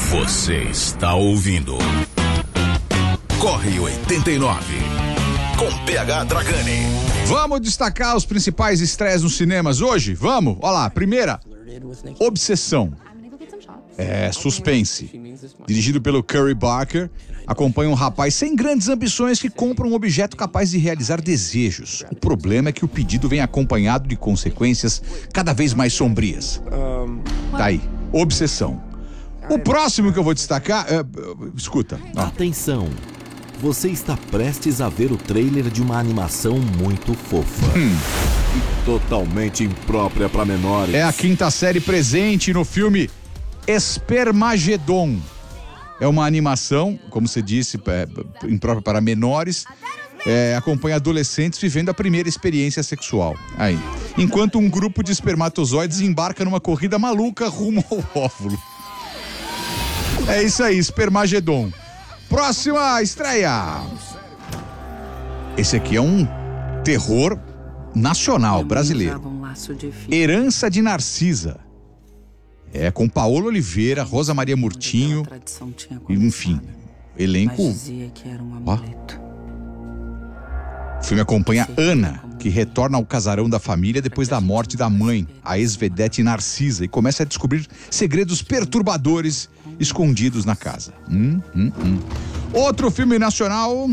Você está ouvindo Corre 89 com PH Dragani. Vamos destacar os principais estreias nos cinemas hoje? Vamos? Olha lá, primeira, Obsessão. Suspense. Dirigido pelo Curry Barker, acompanha um rapaz sem grandes ambições que compra um objeto capaz de realizar desejos. O problema é que o pedido vem acompanhado de consequências cada vez mais sombrias. Tá aí, Obsessão. O próximo que eu vou destacar, escuta. Atenção, você está prestes a ver o trailer de uma animação muito fofa. E totalmente imprópria para menores. É a quinta série presente no filme Espermagedon. É uma animação, como você disse, imprópria para menores. Acompanha adolescentes vivendo a primeira experiência sexual. Aí. Enquanto um grupo de espermatozoides embarca numa corrida maluca rumo ao óvulo. É isso aí, Espermagedon. Próxima estreia. Esse aqui é um terror nacional brasileiro. Herança de Narcisa. Com Paola Oliveira, Rosa Maria Murtinho, enfim, elenco. O filme acompanha Ana, que retorna ao casarão da família depois da morte da mãe, a ex-vedete Narcisa, e começa a descobrir segredos perturbadores escondidos na casa. Outro filme nacional,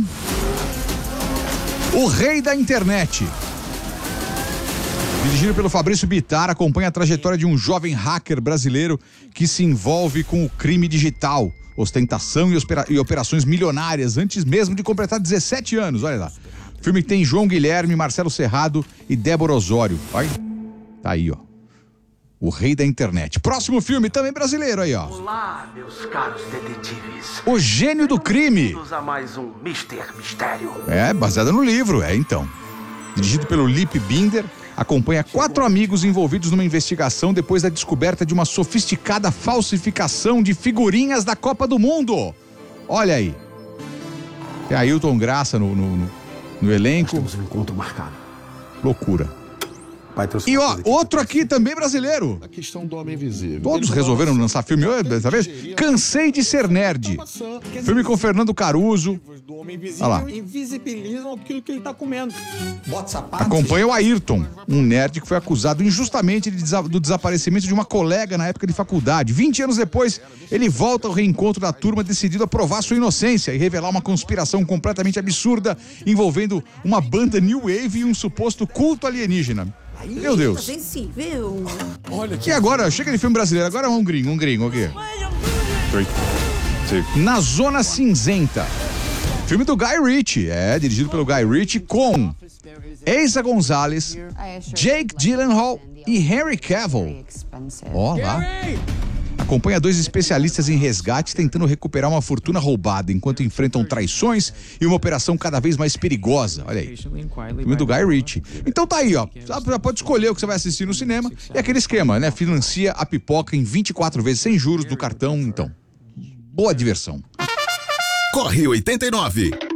O Rei da Internet. Dirigido pelo Fabrício Bittar, acompanha a trajetória de um jovem hacker brasileiro que se envolve com o crime digital, ostentação e operações milionárias antes mesmo de completar 17 anos, olha lá. O filme tem João Guilherme, Marcelo Serrado e Débora Osório. Olha, tá aí, ó. O Rei da Internet. Próximo filme, também brasileiro aí, ó. Olá, meus caros detetives. O Gênio do Crime. Bem-vindos a mais um Mistério. Baseado no livro, então. Dirigido pelo Lipe Binder, acompanha 4 amigos envolvidos numa investigação depois da descoberta de uma sofisticada falsificação de figurinhas da Copa do Mundo. Olha aí. Tem Ailton Graça no elenco. Nós temos um encontro marcado. Loucura. E outro aqui também brasileiro. A questão do homem invisível. Todos resolveram lançar filme hoje, dessa vez? Cansei de Ser Nerd. Filme com Fernando Caruso. Olha lá. Invisibilizam aquilo que ele tá comendo. Acompanha o Ayrton, um nerd que foi acusado injustamente do desaparecimento de uma colega na época de faculdade. 20 anos depois, ele volta ao reencontro da turma decidido a provar sua inocência e revelar uma conspiração completamente absurda envolvendo uma banda New Wave e um suposto culto alienígena. Meu Deus. E agora, chega de filme brasileiro, agora é um gringo aqui. Na Zona Cinzenta. Filme do Guy Ritchie, dirigido pelo Guy Ritchie com Eiza Gonzalez, Jake Gyllenhaal e Henry Cavill. Ó lá. Acompanha 2 especialistas em resgate tentando recuperar uma fortuna roubada enquanto enfrentam traições e uma operação cada vez mais perigosa. Olha aí. Filme do Guy Ritchie. Então tá aí, ó. Já pode escolher o que você vai assistir no cinema. E aquele esquema, né? Financia a pipoca em 24 vezes sem juros do cartão. Então, boa diversão. Corre 89.